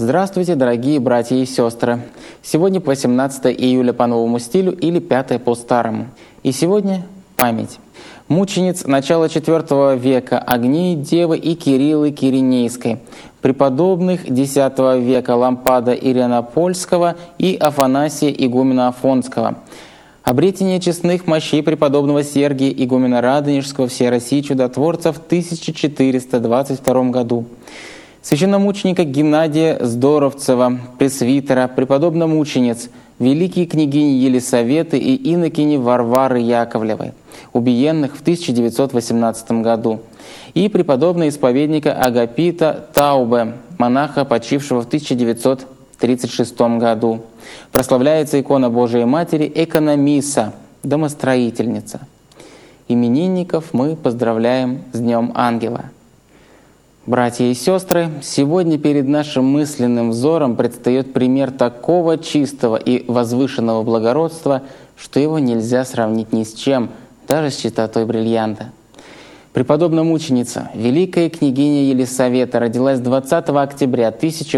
Здравствуйте, дорогие братья и сестры! Сегодня 18 июля по новому стилю или 5 по старому. И сегодня память мучениц начала IV века Агнеи Девы и Кириллы Киринейской, преподобных X века Лампада Ирианопольского и Афанасия Игумена Афонского, обретение честных мощей преподобного Сергия Игумена Радонежского всей России чудотворца в 1422 году, священномученика Геннадия Здоровцева, пресвитера, преподобномучениц, великие княгини Елисаветы и инокини Варвары Яковлевой, убиенных в 1918 году, и преподобного исповедника Агапита Таубе, монаха, почившего в 1936 году. Прославляется икона Божией Матери Экономиса, домостроительница. Именинников мы поздравляем с Днем Ангела. Братья и сестры, сегодня перед нашим мысленным взором предстает пример такого чистого и возвышенного благородства, что его нельзя сравнить ни с чем, даже с чистотой бриллианта. Преподобная мученица, великая княгиня Елисавета, родилась 20 октября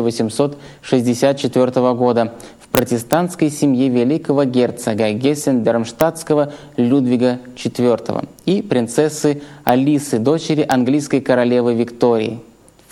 1864 года в протестантской семье великого герцога Гессен-Дармштадтского Людвига IV и принцессы Алисы, дочери английской королевы Виктории. В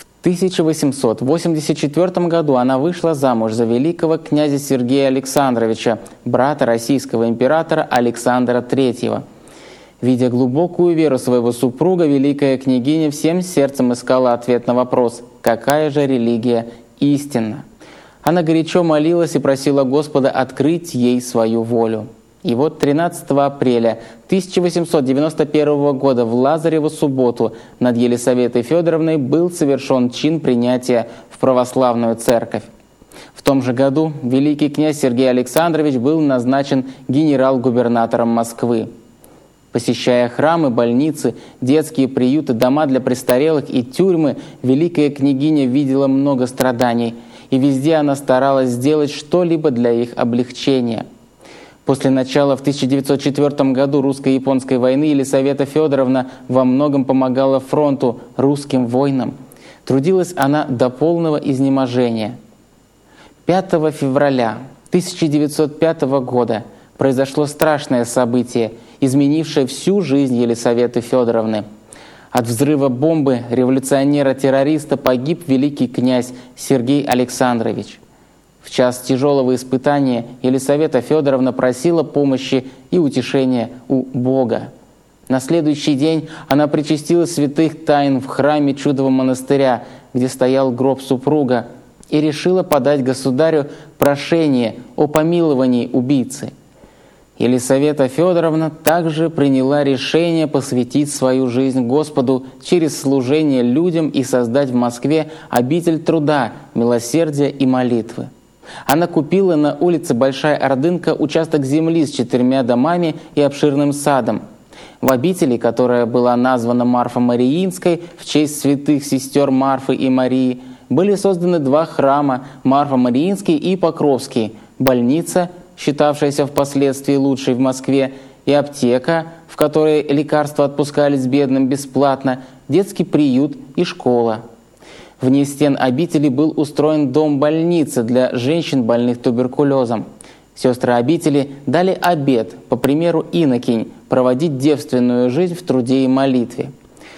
1884 году она вышла замуж за великого князя Сергея Александровича, брата российского императора Александра III. Видя глубокую веру своего супруга, великая княгиня всем сердцем искала ответ на вопрос, какая же религия истинна. Она горячо молилась и просила Господа открыть ей свою волю. И вот 13 апреля 1891 года в Лазареву субботу над Елисаветой Федоровной был совершен чин принятия в православную церковь. В том же году великий князь Сергей Александрович был назначен генерал-губернатором Москвы. Посещая храмы, больницы, детские приюты, дома для престарелых и тюрьмы, великая княгиня видела много страданий, и везде она старалась сделать что-либо для их облегчения. После начала в 1904 году русско-японской войны Елисавета Федоровна во многом помогала фронту, русским воинам. Трудилась она до полного изнеможения. 5 февраля 1905 года произошло страшное событие, изменившее всю жизнь Елисаветы Федоровны. От взрыва бомбы революционера-террориста погиб великий князь Сергей Александрович. В час тяжелого испытания Елисавета Федоровна просила помощи и утешения у Бога. На следующий день она причастила святых тайн в храме Чудового монастыря, где стоял гроб супруга, и решила подать государю прошение о помиловании убийцы. Елисавета Федоровна также приняла решение посвятить свою жизнь Господу через служение людям и создать в Москве обитель труда, милосердия и молитвы. Она купила на улице Большая Ордынка участок земли с 4 домами и обширным садом. В обители, которая была названа Марфо-Мариинской в честь святых сестер Марфы и Марии, были созданы 2 храма – Марфо-Мариинский и Покровский, больница, считавшаяся впоследствии лучшей в Москве, и аптека, в которой лекарства отпускались бедным бесплатно, детский приют и школа. Вне стен обители был устроен дом-больница для женщин, больных туберкулезом. Сестры обители дали обет, по примеру инокинь, проводить девственную жизнь в труде и молитве.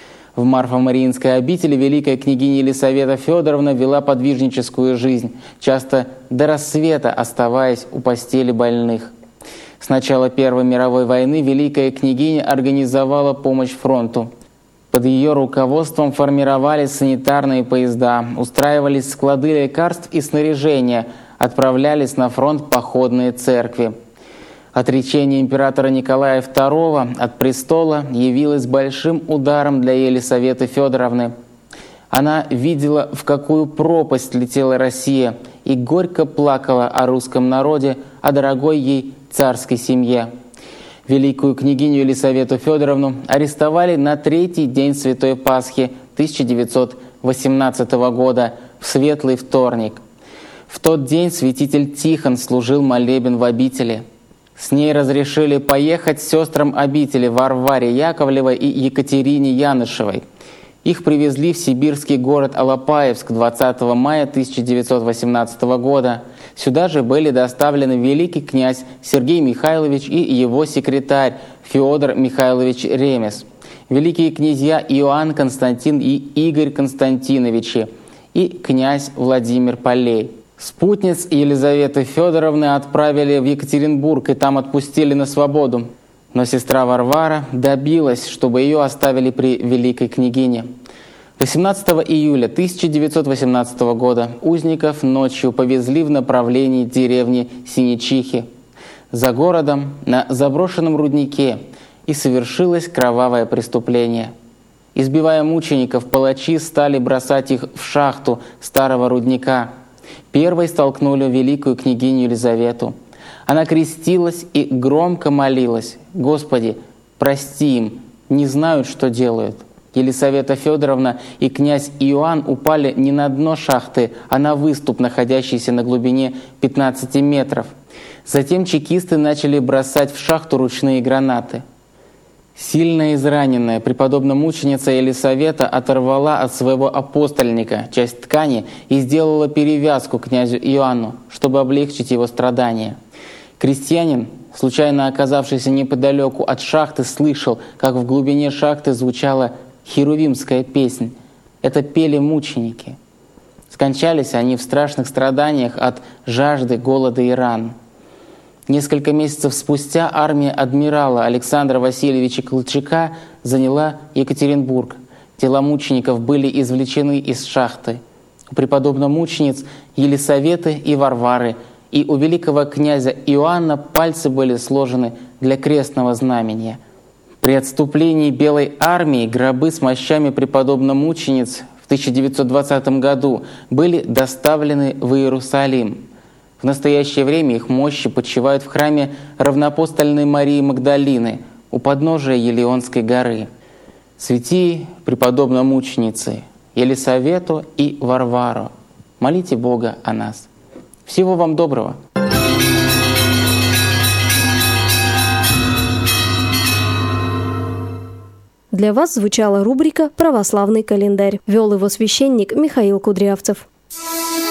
В Марфо-Мариинской обители великая княгиня Елисавета Федоровна вела подвижническую жизнь, часто до рассвета оставаясь у постели больных. С начала Первой мировой войны великая княгиня организовала помощь фронту. Под ее руководством формировались санитарные поезда, устраивались склады лекарств и снаряжения, отправлялись на фронт походные церкви. Отречение императора Николая II от престола явилось большим ударом для Елисаветы Федоровны. Она видела, в какую пропасть летела Россия, и горько плакала о русском народе, о дорогой ей царской семье. Великую княгиню Елисавету Федоровну арестовали на 3-й день Святой Пасхи 1918 года, в Светлый вторник. В тот день святитель Тихон служил молебен в обители. С ней разрешили поехать сестрам обители Варваре Яковлевой и Екатерине Янышевой. Их привезли в сибирский город Алапаевск 20 мая 1918 года. Сюда же были доставлены великий князь Сергей Михайлович и его секретарь Федор Михайлович Ремес, великие князья Иоанн Константин и Игорь Константиновичи и князь Владимир Полей. Спутниц Елизаветы Федоровны отправили в Екатеринбург и там отпустили на свободу. Но сестра Варвара добилась, чтобы ее оставили при великой княгине. 18 июля 1918 года узников ночью повезли в направлении деревни Синечихи. За городом, на заброшенном руднике, и совершилось кровавое преступление. Избивая мучеников, палачи стали бросать их в шахту старого рудника. Первой столкнули великую княгиню Елизавету. Она крестилась и громко молилась: «Господи, прости им, не знают, что делают». Елизавета Федоровна и князь Иоанн упали не на дно шахты, а на выступ, находящийся на глубине 15 метров. Затем чекисты начали бросать в шахту ручные гранаты. Сильно израненная преподобно-мученица Елисавета оторвала от своего апостольника часть ткани и сделала перевязку князю Иоанну, чтобы облегчить его страдания. Крестьянин, случайно оказавшийся неподалеку от шахты, слышал, как в глубине шахты звучала херувимская песнь. Это пели мученики. Скончались они в страшных страданиях от жажды, голода и ран. Несколько месяцев спустя армия адмирала Александра Васильевича Колчака заняла Екатеринбург. Тела мучеников были извлечены из шахты. У преподобно-мучениц Елисаветы и Варвары и у великого князя Иоанна пальцы были сложены для крестного знамения. При отступлении Белой армии гробы с мощами преподобно-мучениц в 1920 году были доставлены в Иерусалим. В настоящее время их мощи почивают в храме равноапостольной Марии Магдалины у подножия Елеонской горы. Святые преподобно-мученицы Елисавету и Варвару, молите Бога о нас. Всего вам доброго! Для вас звучала рубрика «Православный календарь». Вел его священник Михаил Кудрявцев.